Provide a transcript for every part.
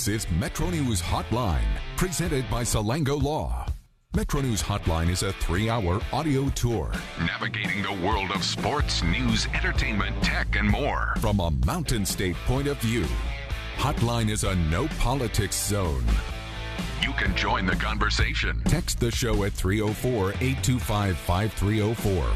This is Metro News Hotline, presented by Salango Law. Metro News Hotline is a 3-hour audio tour navigating the world of sports, news, entertainment, tech, and more from a Mountain State point of view. Hotline is a no politics zone. You can join the conversation. Text the show at 304-825-5304.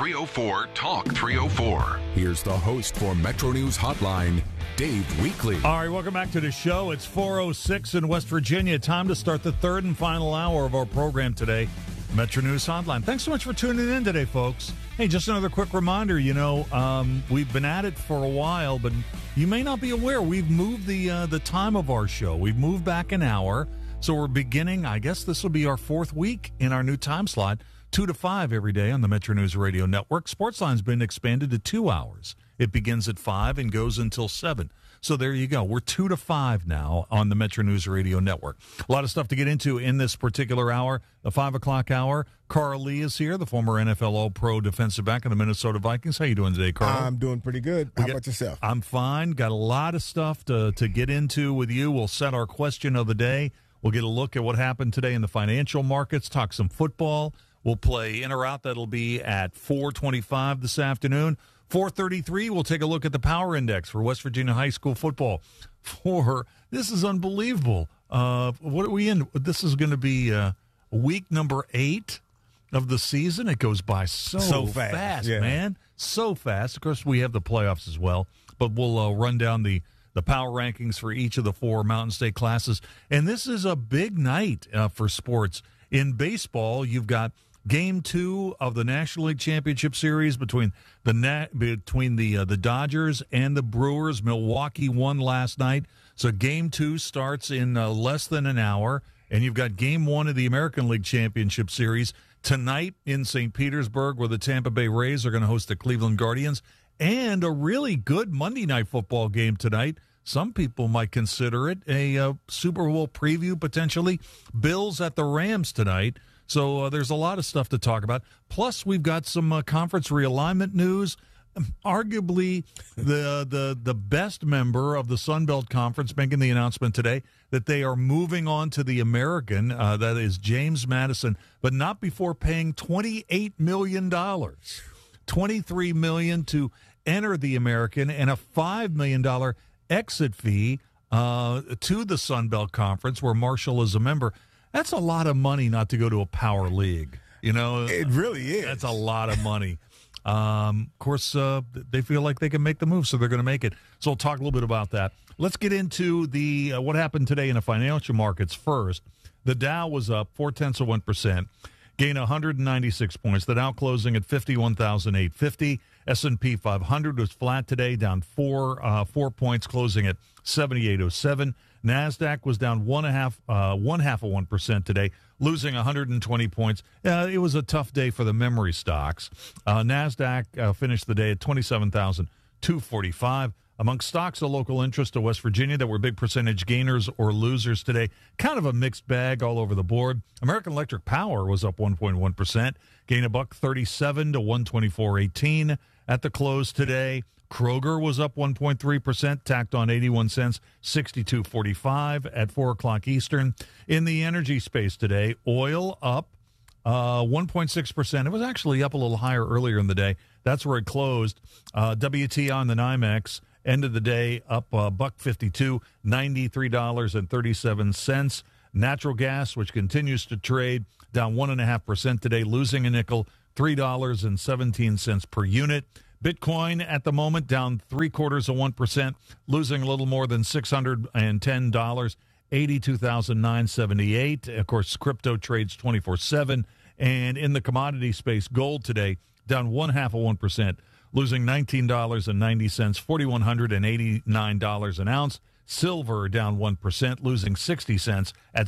304-TALK-304. Here's the host for Metro News Hotline, Dave Weekley. All right, welcome back to the show. It's 4:06 in West Virginia. Time to start the third and final hour of our program today, Metro News Hotline. Thanks so much for tuning in today, folks. Hey, just another quick reminder, we've been at it for a while, but you may not be aware, we've moved the time of our show. We've moved back an hour, so we're beginning, I guess this will be our fourth week in our new time slot, 2 to 5 every day on the Metro News Radio Network. Sportsline's been expanded to 2 hours. It begins at 5 and goes until 7. So there you go. We're 2 to 5 now on the Metro News Radio Network. A lot of stuff to get into in this particular hour, the 5 o'clock hour. Carl Lee is here, the former NFL All-Pro defensive back of the Minnesota Vikings. How you doing today, Carl? I'm doing pretty good. How about yourself? I'm fine. Got a lot of stuff to get into with you. We'll set our question of the day. We'll get a look at what happened today in the financial markets, talk some football. We'll play in or out. That'll be at 4:25 this afternoon. 4:33, we'll take a look at the power index for West Virginia high school football. This is unbelievable. What are we in? This is going to be week number 8 of the season. It goes by so fast, yeah. Man. So fast. Of course, we have the playoffs as well, but we'll run down the power rankings for each of the 4 Mountain State classes. And this is a big night for sports. In baseball, you've got Game 2 of the National League Championship Series between the Dodgers and the Brewers. Milwaukee won last night, so Game 2 starts in less than an hour. And you've got Game 1 of the American League Championship Series tonight in St. Petersburg, where the Tampa Bay Rays are going to host the Cleveland Guardians. And a really good Monday Night Football game tonight. Some people might consider it a Super Bowl preview, potentially. Bills at the Rams tonight. So there's a lot of stuff to talk about. Plus, we've got some conference realignment news. Arguably, the best member of the Sun Belt Conference making the announcement today that they are moving on to the American. That is James Madison, but not before paying $28 million. $23 million to enter the American and a $5 million exit fee to the Sun Belt Conference, where Marshall is a member. That's a lot of money not to go to a power league. It really is. That's a lot of money. Of course, they feel like they can make the move, so they're going to make it. So we'll talk a little bit about that. Let's get into the what happened today in the financial markets first. The Dow was up 0.4%, gained 196 points. The Dow closing at 51,850. S&P 500 was flat today, down 4 points, closing at 7807. NASDAQ was down 0.5% today, losing 120 points. It was a tough day for the memory stocks. NASDAQ finished the day at 27,245. Among stocks of local interest to West Virginia that were big percentage gainers or losers today, kind of a mixed bag all over the board. American Electric Power was up 1.1%, gained $1.37 to 124.18 at the close today. Kroger was up 1.3%, tacked on 81 cents, 62.45 at 4 o'clock Eastern. In the energy space today, oil up 1.6%. It was actually up a little higher earlier in the day. That's where it closed. WTI on the NYMEX ended the day up $1.52, $93.37. Natural gas, which continues to trade, down 1.5% today, losing a nickel, $3.17 per unit. Bitcoin at the moment down 0.75%, losing a little more than $610, 82,978. Of course, crypto trades 24/7. And in the commodity space, gold today down 0.5%, losing $19.90, $4,189 an ounce. Silver down 1%, losing 60 cents at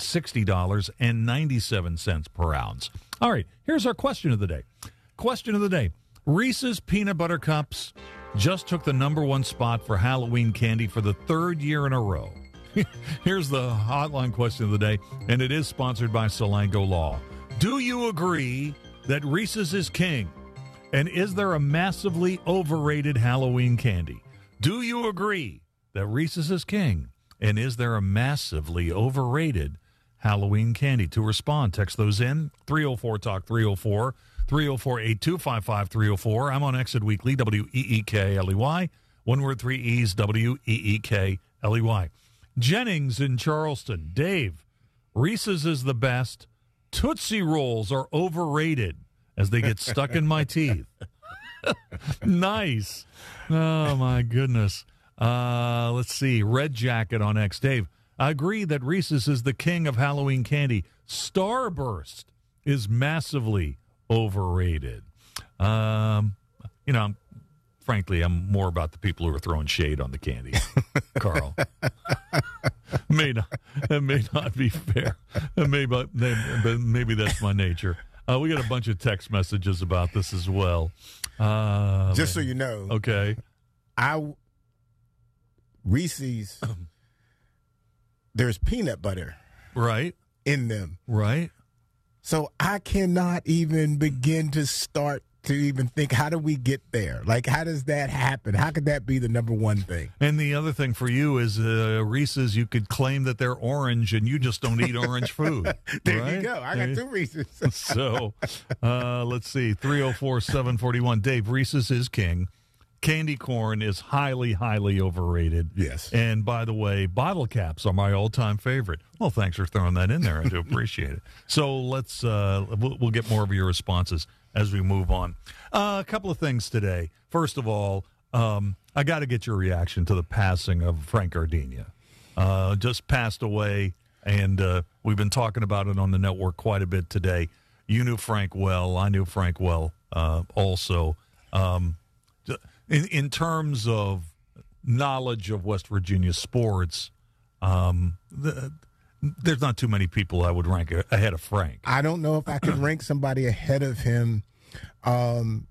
$60.97 per ounce. All right, here's our question of the day. Question of the day. Reese's Peanut Butter Cups just took the #1 spot for Halloween candy for the 3rd year in a row. Here's the hotline question of the day, and it is sponsored by Salango Law. Do you agree that Reese's is king? And is there a massively overrated Halloween candy? Do you agree that Reese's is king? And is there a massively overrated Halloween candy? To respond, text those in. 304-TALK 304, 304-8255 304. I'm on Exit Weekly, WEEKLEY. One word, 3 E's, WEEKLEY. Jennings in Charleston. Dave, Reese's is the best. Tootsie Rolls are overrated as they get stuck in my teeth. Nice. Oh, my goodness. Let's see. Red Jacket on X. Dave, I agree that Reese's is the king of Halloween candy. Starburst is massively overrated. Frankly, I'm more about the people who are throwing shade on the candy, Carl. That may not be fair. But maybe that's my nature. We got a bunch of text messages about this as well. Just so you know. Okay. Reese's, there's peanut butter. Right. In them. Right. So I cannot even begin to start to even think, how do we get there? Like, how does that happen? How could that be the number one thing? And the other thing for you is Reese's, you could claim that they're orange and you just don't eat orange food. There right? you go. I got 2 Reese's. So, let's see. 304-741. Dave, Reese's is king. Candy corn is highly, highly overrated. Yes. And by the way, bottle caps are my all-time favorite. Well, thanks for throwing that in there. I do appreciate it. So let's we'll get more of your responses as we move on. A couple of things today. First of all, I got to get your reaction to the passing of Frank Gardenia. Just passed away, and we've been talking about it on the network quite a bit today. You knew Frank well. I knew Frank well also. In terms of knowledge of West Virginia sports, there's not too many people I would rank ahead of Frank. I don't know if I could rank somebody ahead of him. And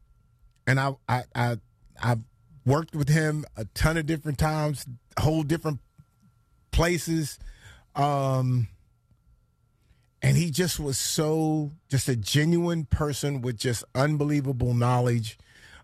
I've worked with him a ton of different times, whole different places. And he just was just a genuine person with just unbelievable knowledge.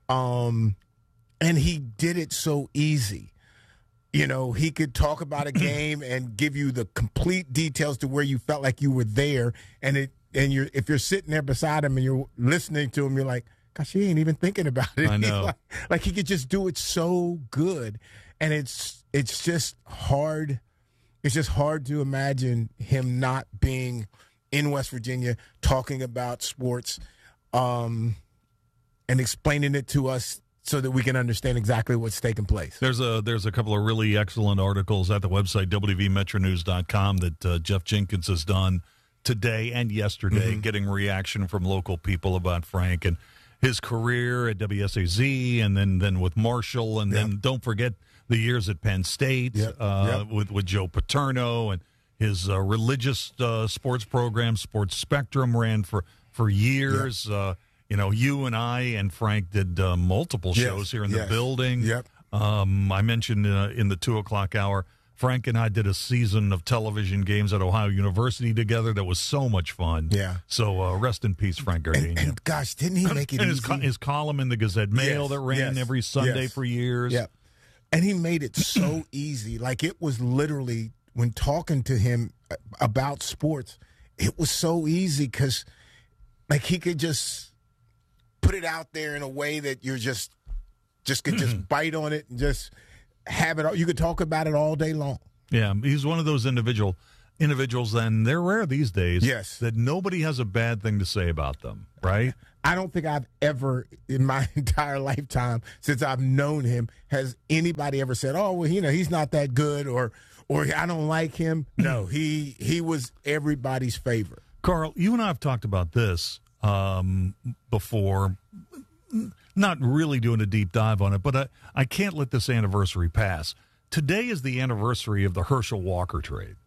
And he did it so easy. He could talk about a game and give you the complete details to where you felt like you were there. And if you're sitting there beside him and you're listening to him, you're like, gosh, he ain't even thinking about it. I know. Like he could just do it so good. And it's just hard. It's just hard to imagine him not being in West Virginia talking about sports and explaining it to us so that we can understand exactly what's taking place. There's a couple of really excellent articles at the website, WVMetroNews.com, that Jeff Jenkins has done today and yesterday, getting reaction from local people about Frank and his career at WSAZ and then with Marshall. And then don't forget the years at Penn State with Joe Paterno and his religious sports program, Sports Spectrum, ran for years. You and I and Frank did multiple shows here in the building. Yep. I mentioned in the 2 o'clock hour, Frank and I did a season of television games at Ohio University together that was so much fun. Yeah. So rest in peace, Frank Gardenia. And gosh, didn't he make it easy? His column in the Gazette Mail that ran every Sunday for years. Yeah. And he made it so easy. Like, it was literally, when talking to him about sports, it was so easy because, like, he could just put it out there in a way that you're just could just bite on it and just have it all. You could talk about it all day long. Yeah, he's one of those individuals, and they're rare these days. Yes. That nobody has a bad thing to say about them, right? I don't think I've ever, in my entire lifetime, since I've known him, has anybody ever said, oh, well, he's not that good, or I don't like him. No, he was everybody's favorite. Carl, you and I have talked about this before, not really doing a deep dive on it, but I can't let this anniversary pass. Today is the anniversary of the Herschel Walker trade.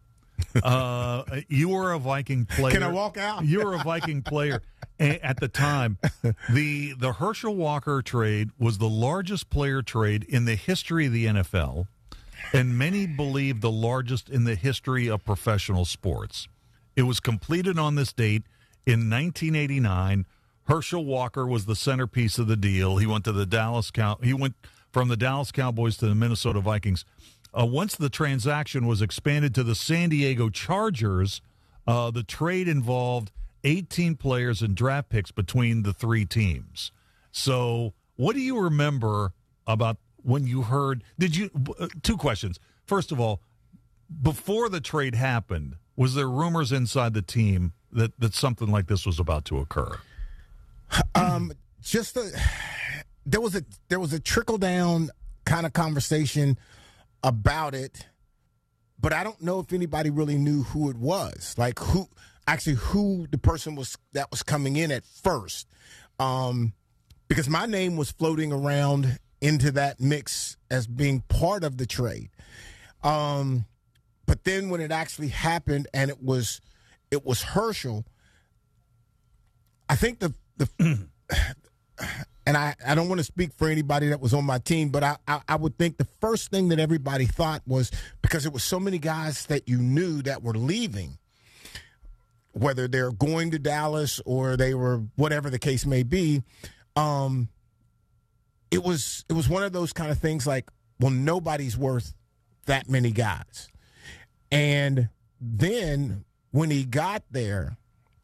You were a Viking player. Can I walk out? You were a Viking player at the time. The Herschel Walker trade was the largest player trade in the history of the NFL, and many believe the largest in the history of professional sports. It was completed on this date in 1989. Herschel Walker was the centerpiece of the deal. He went from the Dallas Cowboys to the Minnesota Vikings. once the transaction was expanded to the San Diego Chargers, the trade involved 18 players and draft picks between the three teams. So what do you remember about when you heard – two questions. First of all, before the trade happened, was there rumors inside the team that something like this was about to occur? There was a trickle down kind of conversation about it, but I don't know if anybody really knew who it was, like who the person was that was coming in at first, because my name was floating around into that mix as being part of the trade. But then when it actually happened and it was Herschel, I think the and I don't want to speak for anybody that was on my team, but I would think the first thing that everybody thought was, because it was so many guys that you knew that were leaving, whether they're going to Dallas or they were whatever the case may be, it was one of those kind of things like, well, nobody's worth that many guys. And then when he got there,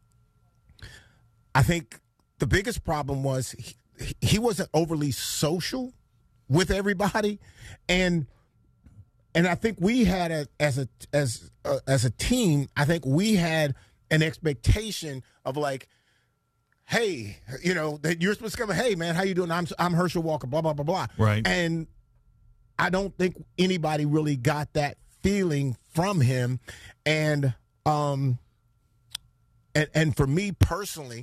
I think the biggest problem was he wasn't overly social with everybody, and I think we had as a team, I think we had an expectation of like, hey, that you're supposed to come, hey man, how you doing? I'm Herschel Walker, blah blah blah blah. Right. And I don't think anybody really got that feeling from him, and for me personally,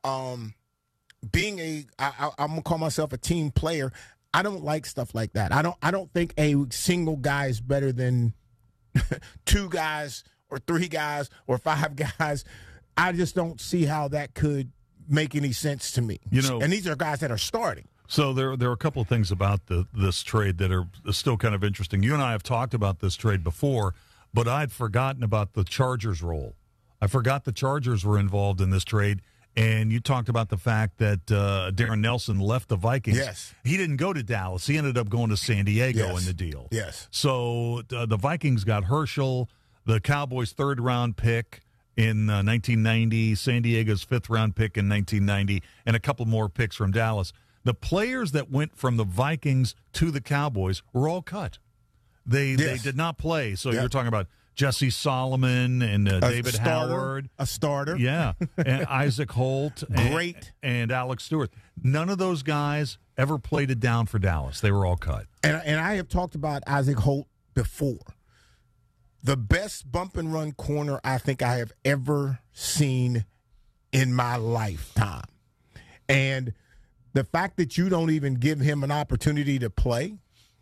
being I'm gonna call myself a team player, I don't like stuff like that. I don't think a single guy is better than two guys or three guys or five guys. I just don't see how that could make any sense to me. And these are guys that are starting. So there are a couple of things about this trade that are still kind of interesting. You and I have talked about this trade before, but I'd forgotten about the Chargers' role. I forgot the Chargers were involved in this trade, and you talked about the fact that Darren Nelson left the Vikings. Yes. He didn't go to Dallas. He ended up going to San Diego in the deal. Yes. So the Vikings got Herschel, the Cowboys' third-round pick in 1990, San Diego's fifth-round pick in 1990, and a couple more picks from Dallas. The players that went from the Vikings to the Cowboys were all cut. They did not play. So you're talking about Jesse Solomon and David Howard. A starter. Yeah. And Isaac Holt. And Alex Stewart. None of those guys ever played it down for Dallas. They were all cut. And I have talked about Isaac Holt before. The best bump and run corner I think I have ever seen in my lifetime. And the fact that you don't even give him an opportunity to play,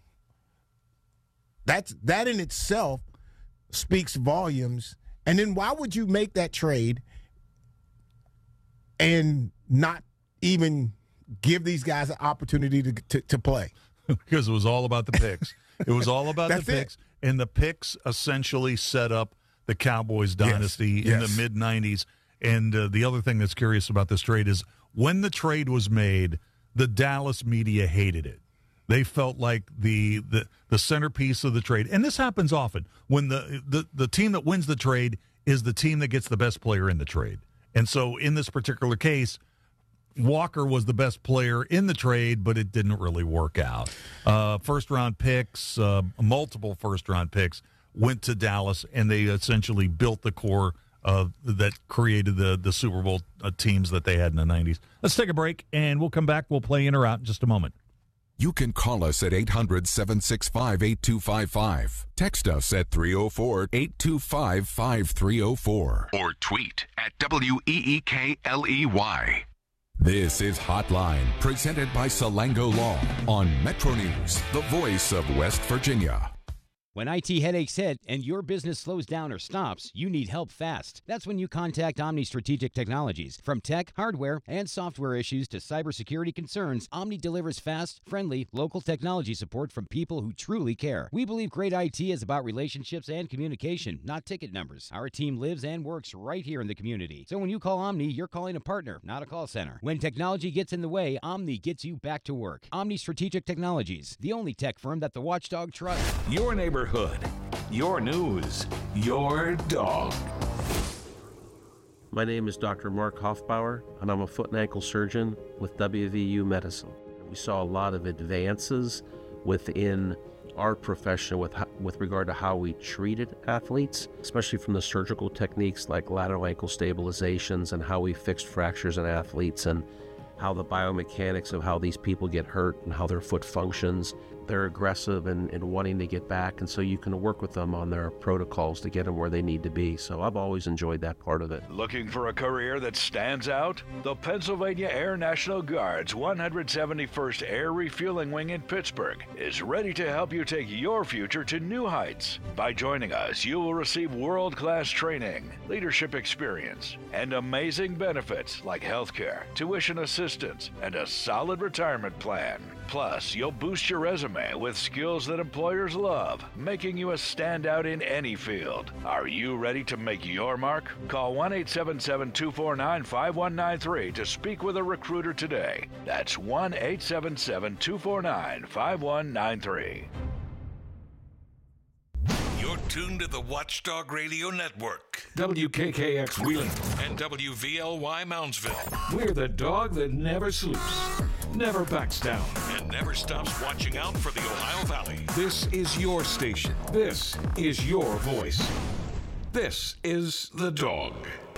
that in itself speaks volumes. And then why would you make that trade and not even give these guys an opportunity to play? Because it was all about the picks. It was all about the picks. And the picks essentially set up the Cowboys dynasty in the mid-'90s. And the other thing that's curious about this trade is when the trade was made, the Dallas media hated it. They felt like the centerpiece of the trade, and this happens often, when the team that wins the trade is the team that gets the best player in the trade. And so in this particular case, Walker was the best player in the trade, but it didn't really work out. First-round picks, multiple first-round picks, went to Dallas, and they essentially built the core that created the Super Bowl teams that they had in the 90s. Let's take a break, and we'll come back. We'll play in or out in just a moment. You can call us at 800-765-8255. Text us at 304-825-5304. Or tweet at WEEKLEY. This is Hotline, presented by Salango Law on Metro News, the voice of West Virginia. When IT headaches hit and your business slows down or stops, you need help fast. That's when you contact Omni Strategic Technologies. From tech, hardware, and software issues to cybersecurity concerns, Omni delivers fast, friendly, local technology support from people who truly care. We believe great IT is about relationships and communication, not ticket numbers. Our team lives and works right here in the community. So when you call Omni, you're calling a partner, not a call center. When technology gets in the way, Omni gets you back to work. Omni Strategic Technologies, the only tech firm that the watchdog trusts. Your neighbor neighborhood. Your news, your dog. My name is Dr. Mark Hoffbauer, and I'm a foot and ankle surgeon with WVU Medicine. We saw a lot of advances within our profession with regard to how we treated athletes, especially from the surgical techniques like lateral ankle stabilizations and how we fixed fractures in athletes and how the biomechanics of how these people get hurt and how their foot functions. They're aggressive and wanting to get back, and so you can work with them on their protocols to get them where they need to be. So I've always enjoyed that part of it. Looking for a career that stands out? The Pennsylvania Air National Guard's 171st Air Refueling Wing in Pittsburgh is ready to help you take your future to new heights. By joining us, you will receive world-class training, leadership experience, and amazing benefits like healthcare, tuition assistance, and a solid retirement plan. Plus, you'll boost your resume with skills that employers love, making you a standout in any field. Are you ready to make your mark? Call 1-877-249-5193 to speak with a recruiter today. That's 1-877-249-5193. You're tuned to the Watchdog Radio Network. WKKX Wheeling and WVLY Moundsville. We're the dog that never sleeps, never backs down, and never stops watching out for the Ohio Valley. This is your station. This is your voice. This is The Dog.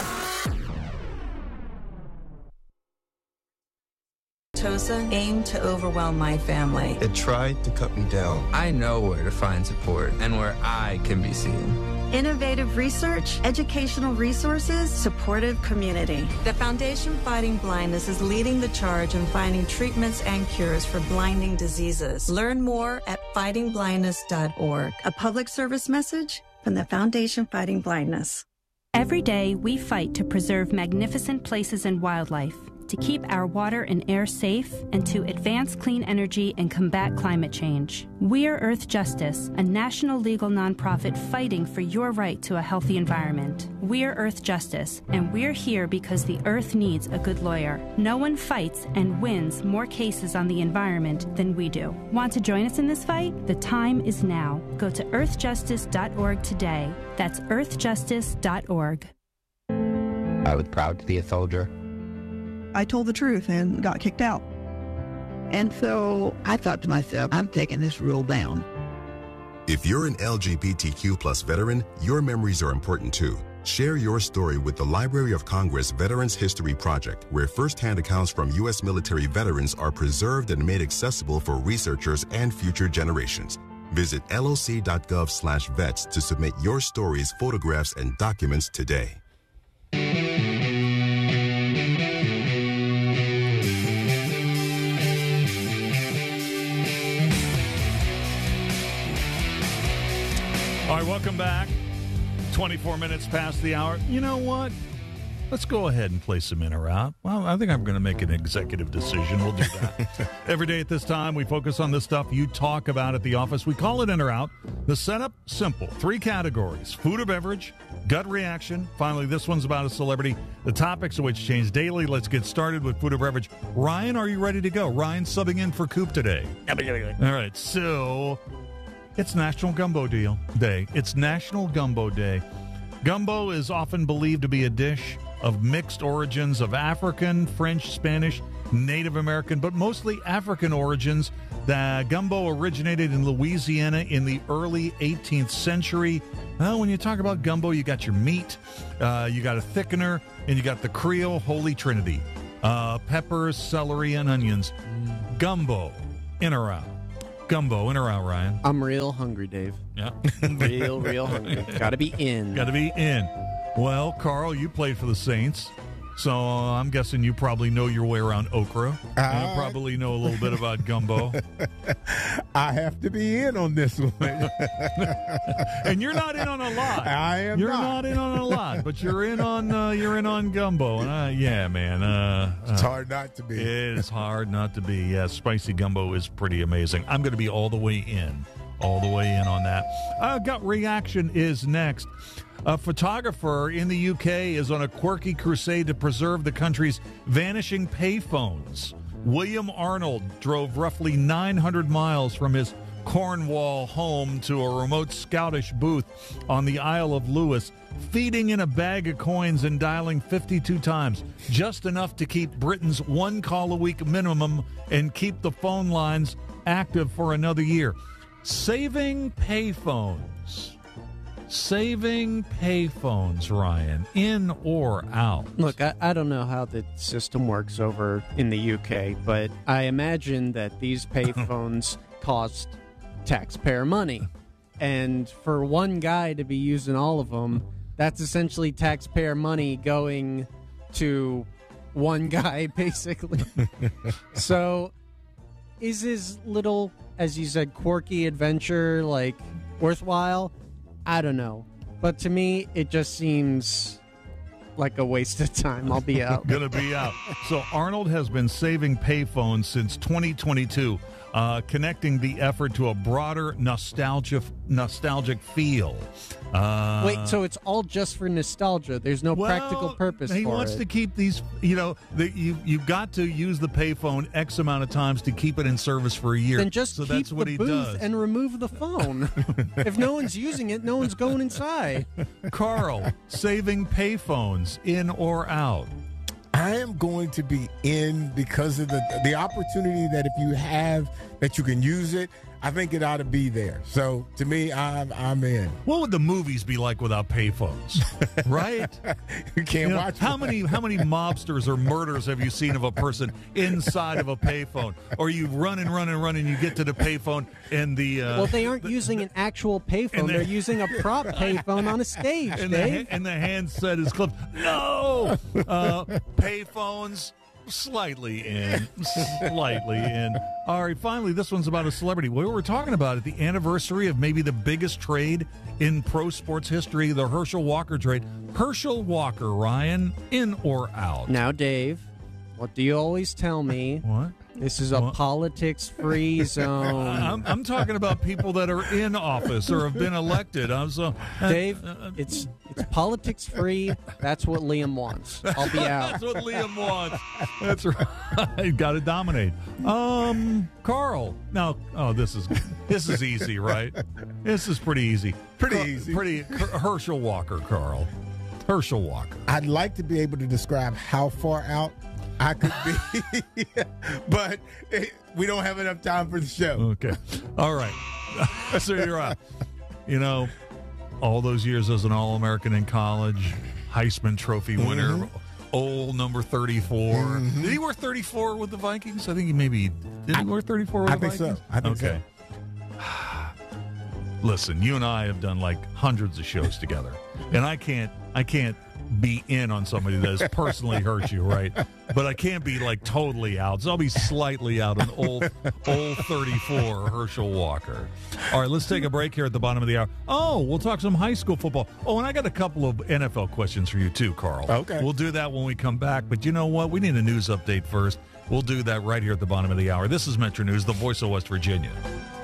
Tosa aimed to overwhelm my family. It tried to cut me down. I know where to find support and where I can be seen. Innovative research, educational resources, supportive community. The Foundation Fighting Blindness is leading the charge in finding treatments and cures for blinding diseases. Learn more at fightingblindness.org. A public service message from the Foundation Fighting Blindness. Every day, we fight to preserve magnificent places and wildlife, to keep our water and air safe, and to advance clean energy and combat climate change. We're Earth Justice, a national legal nonprofit fighting for your right to a healthy environment. We're Earth Justice, and we're here because the Earth needs a good lawyer. No one fights and wins more cases on the environment than we do. Want to join us in this fight? The time is now. Go to earthjustice.org today. That's earthjustice.org. I was proud to be a soldier. I told the truth and got kicked out. And so I thought to myself, I'm taking this rule down. If you're an LGBTQ plus veteran, your memories are important too. Share your story with the Library of Congress Veterans History Project, where firsthand accounts from U.S. military veterans are preserved and made accessible for researchers and future generations. Visit loc.gov/vets to submit your stories, photographs, and documents today. All right, welcome back. 24 minutes past the hour. You know what? Let's go ahead and play some in or out. Well, I think I'm going to make an executive decision. We'll do that. Every day at this time, we focus on the stuff you talk about at the office. We call it in or out. The setup, simple. 3 categories: food or beverage, gut reaction. Finally, this one's about a celebrity. The topics of which change daily. Let's get started with food or beverage. Ryan, are you ready to go? Ryan's subbing in for Coop today. All right, so it's National Gumbo Day. It's National Gumbo Day. Gumbo is often believed to be a dish of mixed origins of African, French, Spanish, Native American, but mostly African origins. The gumbo originated in Louisiana in the early 18th century. Well, when you talk about gumbo, you got your meat, you got a thickener, and you got the Creole Holy Trinity. Peppers, celery, and onions. Gumbo, in or out? Gumbo, in or out, Ryan? I'm real hungry, Dave. Yeah. real hungry. Gotta be in. Gotta be in. Well, Carl, you played for the Saints, so I'm guessing you probably know your way around okra. You probably know a little bit about gumbo. I have to be in on this one. And you're not in on a lot. I am You're not in on a lot, but you're in on gumbo. And yeah, man. It's hard not to be. It is hard not to be. Yeah, spicy gumbo is pretty amazing. I'm going to be all the way in on that. Gut reaction is next. A photographer in the UK is on a quirky crusade to preserve the country's vanishing payphones. William Arnold drove roughly 900 miles from his Cornwall home to a remote Scottish booth on the Isle of Lewis, feeding in a bag of coins and dialing 52 times, just enough to keep Britain's one call a week minimum and keep the phone lines active for another year. Saving payphones. Saving payphones, Ryan, in or out? Look, I don't know how the system works over in the UK, but I imagine that these payphones cost taxpayer money. And for one guy to be using all of them, that's essentially taxpayer money going to one guy, basically. So is his little, as you said, quirky adventure, like, worthwhile? I don't know. But to me, it just seems like a waste of time. I'll be out. Gonna be out. So Arnold has been saving payphones since 2022, connecting the effort to a broader nostalgic feel. Wait, so it's all just for nostalgia? There's no practical purpose for it? He wants to keep these, you've got to use the payphone X amount of times to keep it in service for a year. Then just so keep that's what the he booth does. and remove the phone. If no one's using it, no one's going inside. Carl, saving payphones, in or out? I am going to be in because of the opportunity that if you have that you can use it. I think it ought to be there. So to me, I'm in. What would the movies be like without payphones? Right? You can't watch how many mobsters or murders have you seen of a person inside of a payphone? Or you run and you get to the payphone and the well, they aren't using an actual payphone. They're using a prop payphone on a stage, Dave. And the handset is clipped. No! Payphones. Slightly in. All right, finally, this one's about a celebrity. We were talking about at the anniversary of maybe the biggest trade in pro sports history, the Herschel Walker trade. Herschel Walker, Ryan, in or out? Now, Dave, what do you always tell me? What? This is a politics-free zone. I'm talking about people that are in office or have been elected. Dave, it's politics-free. That's what Liam wants. I'll be out. That's what Liam wants. That's right. Got to dominate. Carl. Now, this is easy, right? This is pretty easy. Pretty Herschel Walker, Carl. Herschel Walker. I'd like to be able to describe how far out I could be, but we don't have enough time for the show. Okay. All right. So you're out. All those years as an All-American in college, Heisman Trophy winner, old number 34. Mm-hmm. Did he wear 34 with the Vikings? I think did he wear 34 with the Vikings? I think so. Listen, you and I have done like hundreds of shows together, and I can't be in on somebody that has personally hurt you, right? But I can't be like totally out. So I'll be slightly out on old 34 Herschel Walker. All right, let's take a break here at the bottom of the hour. Oh, we'll talk some high school football. Oh, and I got a couple of NFL questions for you too, Carl. Okay. We'll do that when we come back. But you know what? We need a news update first. We'll do that right here at the bottom of the hour. This is Metro News, the voice of West Virginia.